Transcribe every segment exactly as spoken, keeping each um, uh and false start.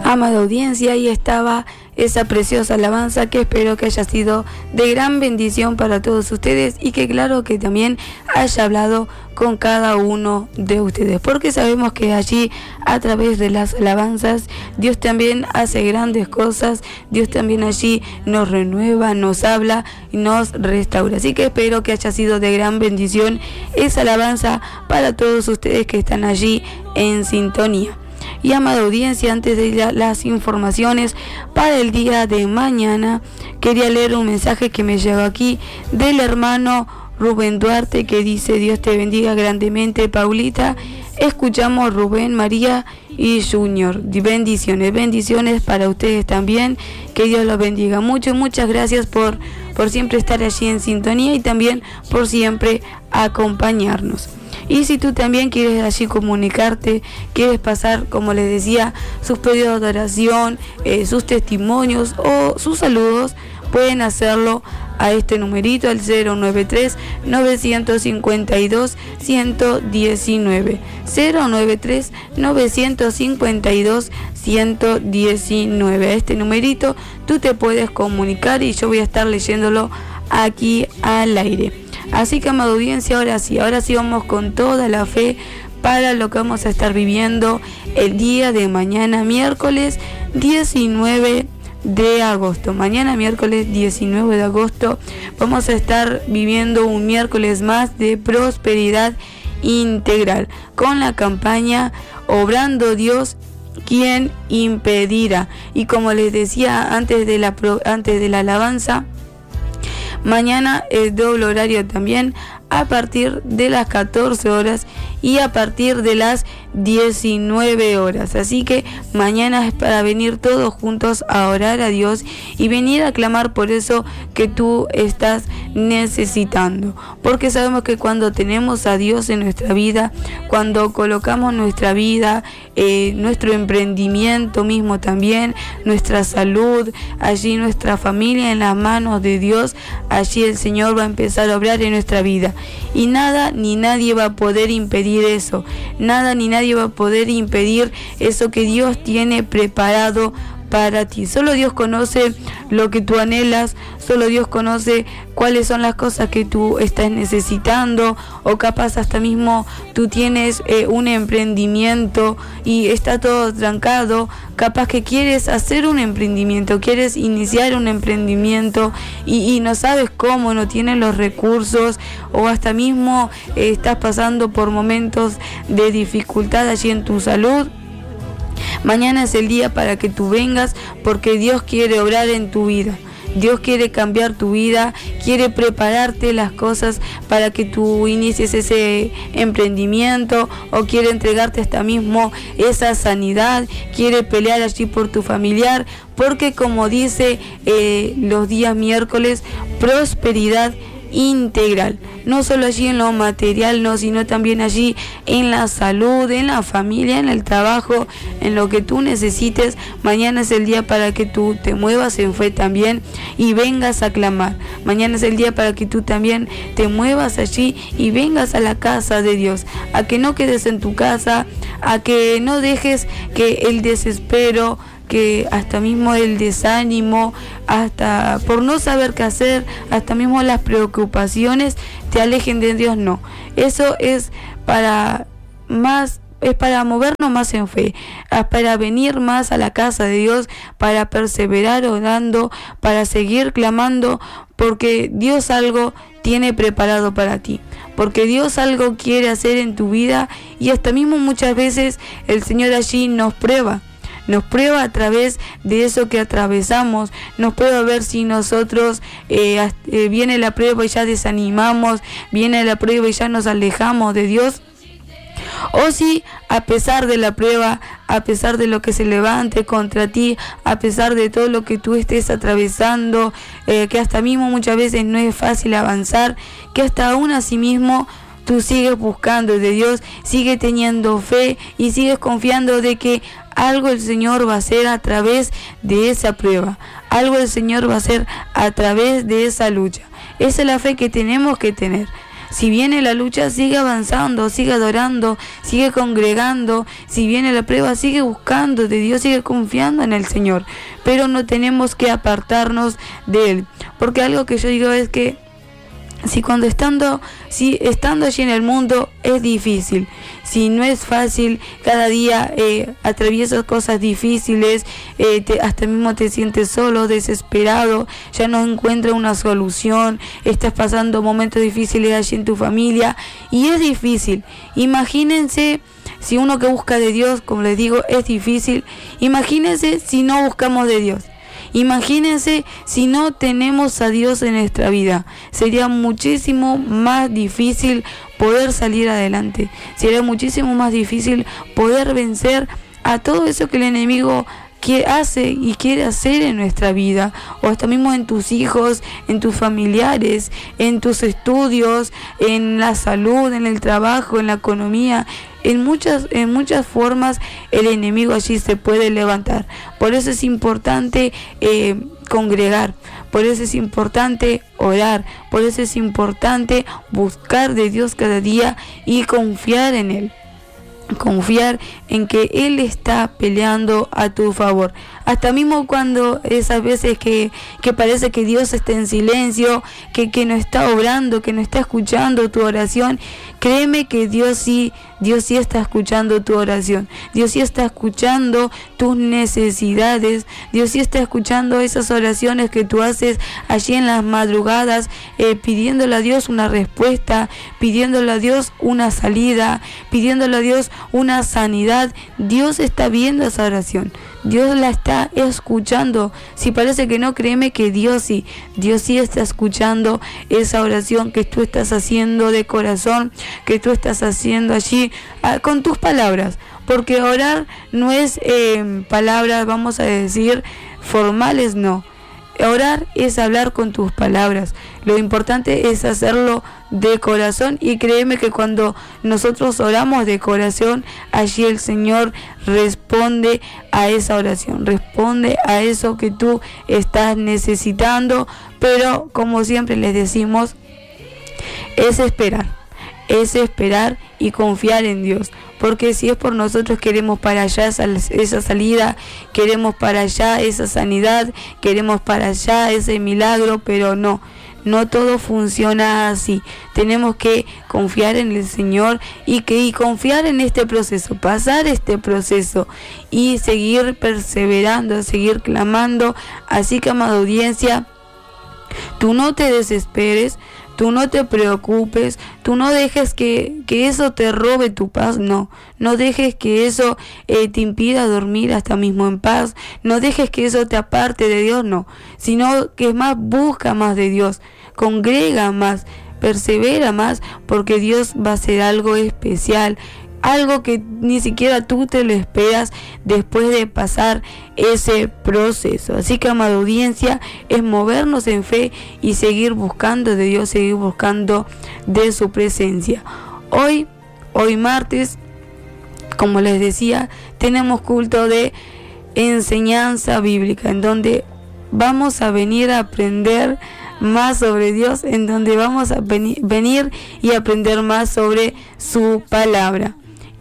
Amada audiencia, ahí estaba esa preciosa alabanza que espero que haya sido de gran bendición para todos ustedes y que claro que también haya hablado con cada uno de ustedes, porque sabemos que allí a través de las alabanzas Dios también hace grandes cosas, Dios también allí nos renueva, nos habla y nos restaura. Así que espero que haya sido de gran bendición esa alabanza para todos ustedes que están allí en sintonía. Y amada audiencia, antes de ir a las informaciones para el día de mañana, quería leer un mensaje que me llegó aquí del hermano Rubén Duarte, que dice: Dios te bendiga grandemente, Paulita. Escuchamos Rubén, María y Junior. Bendiciones, bendiciones para ustedes también. Que Dios los bendiga mucho. Muchas gracias por, por siempre estar allí en sintonía y también por siempre acompañarnos. Y si tú también quieres allí comunicarte, quieres pasar, como les decía, sus pedidos de oración, eh, sus testimonios o sus saludos, pueden hacerlo a este numerito, al cero noventa y tres, novecientos cincuenta y dos, ciento diecinueve. cero noventa y tres, novecientos cincuenta y dos, ciento diecinueve. A este numerito tú te puedes comunicar y yo voy a estar leyéndolo aquí al aire. Así que, amada audiencia, ahora sí, ahora sí vamos con toda la fe para lo que vamos a estar viviendo el día de mañana, miércoles diecinueve de agosto. Mañana, miércoles diecinueve de agosto, vamos a estar viviendo un miércoles más de prosperidad integral con la campaña Obrando Dios, ¿quién impedirá? Y como les decía antes de la, antes de la alabanza, mañana es doble horario también a partir de las catorce horas y a partir de las diecinueve horas. Así que mañana es para venir todos juntos a orar a Dios y venir a clamar por eso que tú estás necesitando. Porque sabemos que cuando tenemos a Dios en nuestra vida, cuando colocamos nuestra vida, eh, nuestro emprendimiento mismo también, nuestra salud, allí nuestra familia en las manos de Dios, allí el Señor va a empezar a obrar en nuestra vida. Y nada ni nadie va a poder impedir eso. Nada ni nadie va a poder impedir eso que Dios tiene preparado para ti. Solo Dios conoce lo que tú anhelas, solo Dios conoce cuáles son las cosas que tú estás necesitando, o capaz hasta mismo tú tienes eh, un emprendimiento y está todo trancado, capaz que quieres hacer un emprendimiento, quieres iniciar un emprendimiento y, y no sabes cómo, no tienes los recursos, o hasta mismo eh, estás pasando por momentos de dificultad allí en tu salud. Mañana es el día para que tú vengas, porque Dios quiere obrar en tu vida. Dios quiere cambiar tu vida, quiere prepararte las cosas para que tú inicies ese emprendimiento, o quiere entregarte hasta mismo esa sanidad, quiere pelear allí por tu familiar, porque como dice eh, los días miércoles, prosperidad integral, no solo allí en lo material, no, sino también allí en la salud, en la familia, en el trabajo, en lo que tú necesites. Mañana es el día para que tú te muevas en fe también y vengas a clamar. Mañana es el día para que tú también te muevas allí y vengas a la casa de Dios, a que no quedes en tu casa, a que no dejes que el desespero, que hasta mismo el desánimo, hasta por no saber qué hacer, hasta mismo las preocupaciones te alejen de Dios. No, eso es para más, es para movernos más en fe, para venir más a la casa de Dios, para perseverar orando, para seguir clamando, porque Dios algo tiene preparado para ti, porque Dios algo quiere hacer en tu vida, y hasta mismo muchas veces el Señor allí nos prueba. Nos prueba a través de eso que atravesamos, nos prueba a ver si nosotros eh, eh, viene la prueba y ya desanimamos, viene la prueba y ya nos alejamos de Dios, o si a pesar de la prueba, a pesar de lo que se levante contra ti, a pesar de todo lo que tú estés atravesando, eh, que hasta mismo muchas veces no es fácil avanzar, que hasta aún así mismo tú sigues buscando de Dios, sigues teniendo fe y sigues confiando de que algo el Señor va a hacer a través de esa prueba, algo el Señor va a hacer a través de esa lucha. Esa es la fe que tenemos que tener. Si viene la lucha, sigue avanzando, sigue adorando, sigue congregando. Si viene la prueba, sigue buscando de Dios, sigue confiando en el Señor. Pero no tenemos que apartarnos de Él. Porque algo que yo digo es que si cuando estando, si estando allí en el mundo es difícil, si no es fácil, cada día eh, atraviesas cosas difíciles, eh, te, hasta mismo te sientes solo, desesperado, ya no encuentras una solución, estás pasando momentos difíciles allí en tu familia y es difícil. Imagínense si uno que busca de Dios, como les digo, es difícil, imagínense si no buscamos de Dios. Imagínense si no tenemos a Dios en nuestra vida. Sería muchísimo más difícil poder salir adelante. Sería muchísimo más difícil poder vencer a todo eso que el enemigo que hace y quiere hacer en nuestra vida, o hasta mismo en tus hijos, en tus familiares, en tus estudios, en la salud, en el trabajo, en la economía. En muchas, en muchas formas el enemigo allí se puede levantar. Por eso es importante eh, congregar, por eso es importante orar, por eso es importante buscar de Dios cada día y confiar en Él. Confiar en que Él está peleando a tu favor. Hasta mismo cuando esas veces que, que parece que Dios está en silencio, que, que no está obrando, que no está escuchando tu oración, créeme que Dios sí, Dios sí está escuchando tu oración. Dios sí está escuchando tus necesidades. Dios sí está escuchando esas oraciones que tú haces allí en las madrugadas, eh, pidiéndole a Dios una respuesta, pidiéndole a Dios una salida, pidiéndole a Dios una sanidad. Dios está viendo esa oración. Dios la está escuchando. Si parece que no, créeme que Dios sí. Dios sí está escuchando esa oración que tú estás haciendo de corazón, que tú estás haciendo allí ah, con tus palabras. Porque orar no es eh, palabras, vamos a decir, formales, no. Orar es hablar con tus palabras. Lo importante es hacerlo de corazón, y créeme que cuando nosotros oramos de corazón, allí el Señor responde a esa oración, responde a eso que tú estás necesitando. Pero como siempre les decimos, es esperar, es esperar y confiar en Dios. Porque si es por nosotros, queremos para allá esa, esa salida, queremos para allá esa sanidad, queremos para allá ese milagro, pero no, no todo funciona así. Tenemos que confiar en el Señor y, que, y confiar en este proceso, pasar este proceso y seguir perseverando, seguir clamando. Así que, amada audiencia, tú no te desesperes, tú no te preocupes, tú no dejes que, que eso te robe tu paz, no. No dejes que eso eh, te impida dormir hasta mismo en paz. No dejes que eso te aparte de Dios, no. Sino que es más, busca más de Dios, congrega más, persevera más, porque Dios va a hacer algo especial. Algo que ni siquiera tú te lo esperas después de pasar ese proceso. Así que, amada audiencia, es movernos en fe y seguir buscando de Dios, seguir buscando de su presencia. Hoy, hoy martes, como les decía, tenemos culto de enseñanza bíblica, en donde vamos a venir a aprender más sobre Dios, en donde vamos a venir y aprender más sobre su palabra.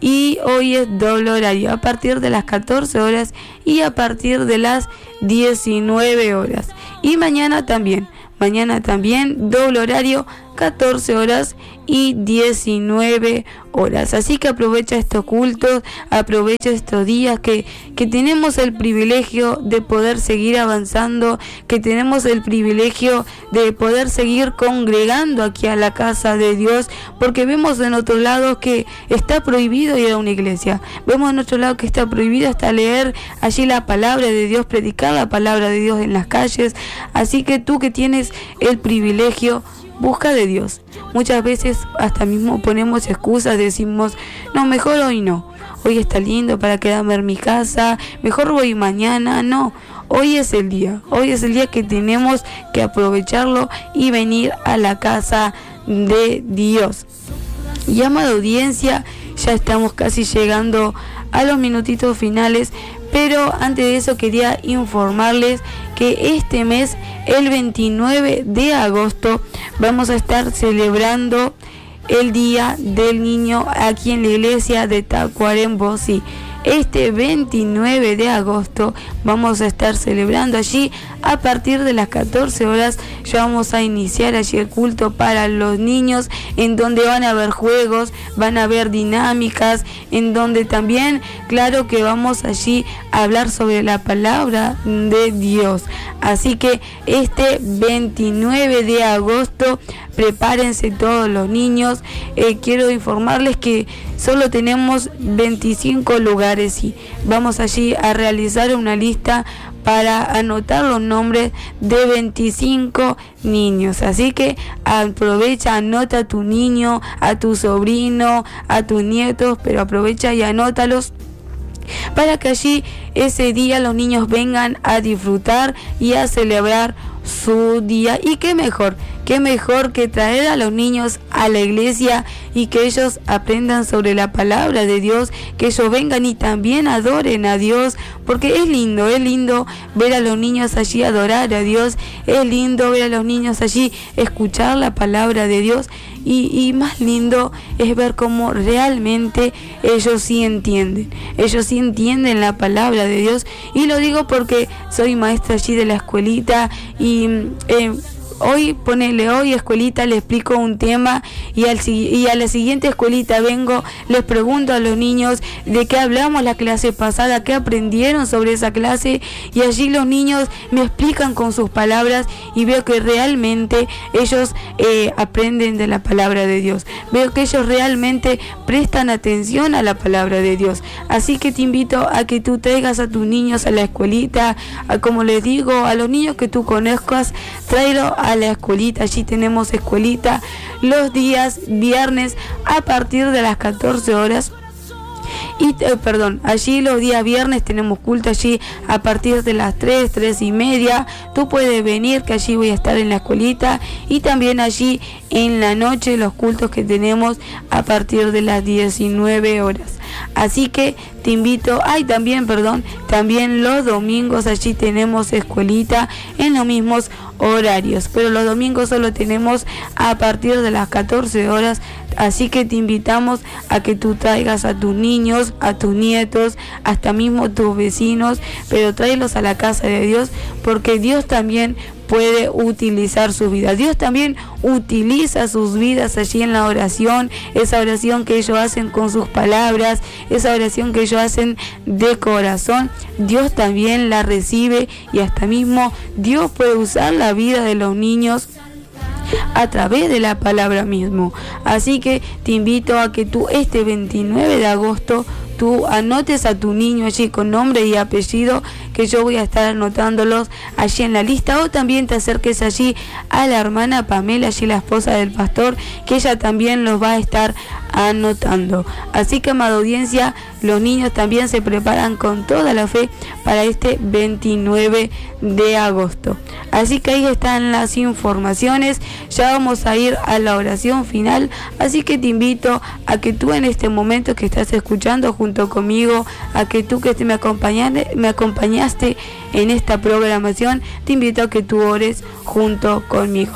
Y hoy es doble horario, a partir de las catorce horas y a partir de las diecinueve horas. Y mañana también, mañana también doble horario, catorce horas y diecinueve horas. Así que aprovecha estos cultos, aprovecha estos días que, que tenemos el privilegio de poder seguir avanzando, que tenemos el privilegio de poder seguir congregando aquí a la casa de Dios, porque vemos en otro lado que está prohibido ir a una iglesia, vemos en otro lado que está prohibido hasta leer allí la palabra de Dios, predicar la palabra de Dios en las calles. Así que tú que tienes el privilegio, busca de Dios. Muchas veces hasta mismo ponemos excusas, decimos, no, mejor hoy no, hoy está lindo para quedarme en mi casa, mejor voy mañana. No, hoy es el día, hoy es el día que tenemos que aprovecharlo y venir a la casa de Dios. Y, amada audiencia, ya estamos casi llegando a los minutitos finales, pero antes de eso quería informarles que este mes, el veintinueve de agosto, vamos a estar celebrando el Día del Niño aquí en la iglesia de Tacuarembó. Sí, este veintinueve de agosto vamos a estar celebrando allí a partir de las catorce horas. Ya vamos a iniciar allí el culto para los niños, en donde van a haber juegos, van a haber dinámicas, en donde también, claro que vamos allí a hablar sobre la palabra de Dios. Así que este veintinueve de agosto, prepárense todos los niños. Eh, quiero informarles que solo tenemos veinticinco lugares y vamos allí a realizar una lista para anotar los nombres de veinticinco niños. Así que aprovecha, anota a tu niño, a tu sobrino, a tus nietos, pero aprovecha y anótalos para que allí ese día los niños vengan a disfrutar y a celebrar su día. Y qué mejor, qué mejor que traer a los niños a la iglesia y que ellos aprendan sobre la palabra de Dios, que ellos vengan y también adoren a Dios, porque es lindo, es lindo ver a los niños allí adorar a Dios, es lindo ver a los niños allí escuchar la palabra de Dios, y, y más lindo es ver cómo realmente ellos sí entienden, ellos sí entienden la palabra de Dios. Y lo digo porque soy maestra allí de la escuelita y eh, hoy, ponele, hoy escuelita le explico un tema y, al, y a la siguiente escuelita vengo, les pregunto a los niños de qué hablamos la clase pasada, qué aprendieron sobre esa clase, y allí los niños me explican con sus palabras y veo que realmente ellos eh, aprenden de la palabra de Dios, veo que ellos realmente prestan atención a la palabra de Dios. Así que te invito a que tú traigas a tus niños a la escuelita, a, como les digo, a los niños que tú conozcas, tráelo a la escuelita. Allí tenemos escuelita los días viernes a partir de las catorce horas. Y eh, perdón, allí los días viernes tenemos culto allí a partir de las tres, tres y media. Tú puedes venir, que allí voy a estar en la escuelita, y también allí en la noche los cultos que tenemos a partir de las diecinueve horas. Así que te invito, ay también, perdón, también los domingos allí tenemos escuelita en los mismos horarios, pero los domingos solo tenemos a partir de las catorce horas. Así que te invitamos a que tú traigas a tus niños, a tus nietos, hasta mismo tus vecinos, pero tráelos a la casa de Dios, porque Dios también puede utilizar su vida. Dios también utiliza sus vidas allí en la oración, esa oración que ellos hacen con sus palabras, esa oración que ellos hacen de corazón. Dios también la recibe, y hasta mismo Dios puede usar la vida de los niños a través de la palabra mismo. Así que te invito a que tú este veintinueve de agosto tú anotes a tu niño allí con nombre y apellido, que yo voy a estar anotándolos allí en la lista, o también te acerques allí a la hermana Pamela, allí la esposa del pastor, que ella también los va a estar anotando. Así que, amada audiencia, los niños también se preparan con toda la fe para este veintinueve de agosto. Así que ahí están las informaciones. Ya vamos a ir a la oración final, así que te invito a que tú en este momento que estás escuchando junto conmigo, a que tú que me acompañaste, me acompañaste en esta programación, te invito a que tú ores junto conmigo.